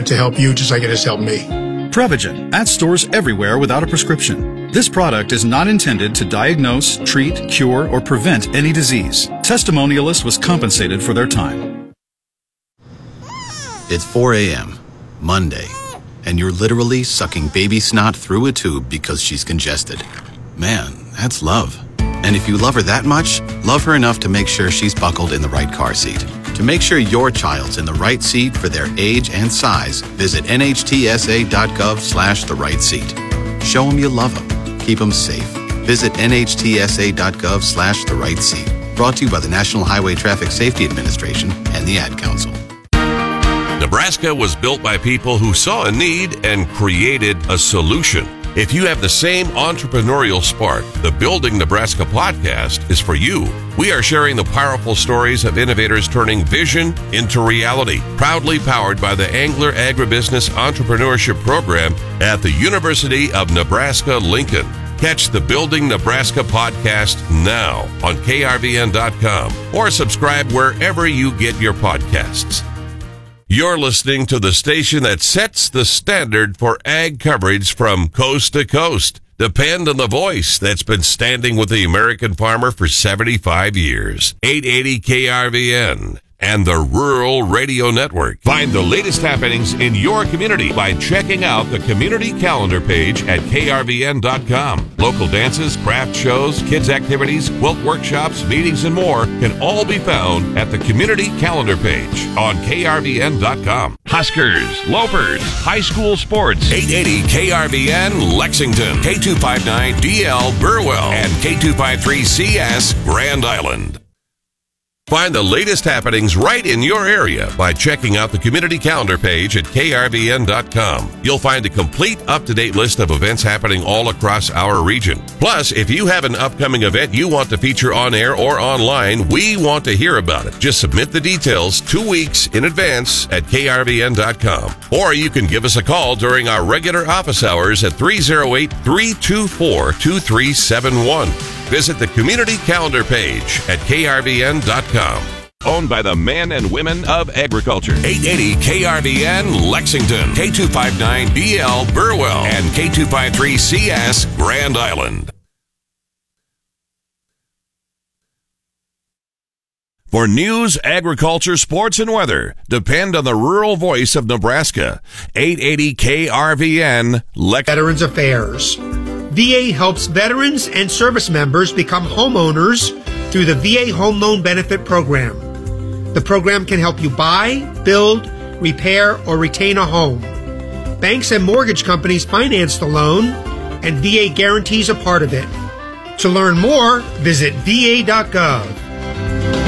it to help you just like it has helped me. Prevagen, at stores everywhere without a prescription. This product is not intended to diagnose, treat, cure, or prevent any disease. Testimonialist was compensated for their time. It's 4 a.m., Monday, and you're literally sucking baby snot through a tube because she's congested. Man, that's love. And if you love her that much, love her enough to make sure she's buckled in the right car seat. To make sure your child's in the right seat for their age and size, visit nhtsa.gov/the right seat. Show them you love them. Keep them safe. Visit nhtsa.gov/the right seat. Brought to you by the National Highway Traffic Safety Administration and the Ad Council. Nebraska was built by people who saw a need and created a solution. If you have the same entrepreneurial spark, the Building Nebraska podcast is for you. We are sharing the powerful stories of innovators turning vision into reality. Proudly powered by the Angler Agribusiness Entrepreneurship Program at the University of Nebraska-Lincoln. Catch the Building Nebraska podcast now on krvn.com or subscribe wherever you get your podcasts. You're listening to the station that sets the standard for ag coverage from coast to coast. Depend on the voice that's been standing with the American farmer for 75 years. 880 KRVN and the Rural Radio Network. Find the latest happenings in your community by checking out the community calendar page at krvn.com. Local dances, craft shows, kids activities, quilt workshops, meetings, and more can all be found at the community calendar page on krvn.com. Huskers, Lopers, high school sports. 880 KRVN Lexington, K259DL Burwell, and K253CS Grand Island. Find the latest happenings right in your area by checking out the community calendar page at krvn.com. You'll find a complete up-to-date list of events happening all across our region. Plus, if you have an upcoming event you want to feature on air or online, we want to hear about it. Just submit the details 2 weeks in advance at krvn.com. Or you can give us a call during our regular office hours at 308-324-2371. Visit the community calendar page at krvn.com. Owned by the men and women of agriculture. 880 KRVN Lexington, K259DL Burwell, and K253CS Grand Island. For news, agriculture, sports, and weather, depend on the rural voice of Nebraska. 880 KRVN Lexington. Veterans Affairs. VA helps veterans and service members become homeowners through the VA Home Loan Benefit Program. The program can help you buy, build, repair, or retain a home. Banks and mortgage companies finance the loan, and VA guarantees a part of it. To learn more, visit va.gov.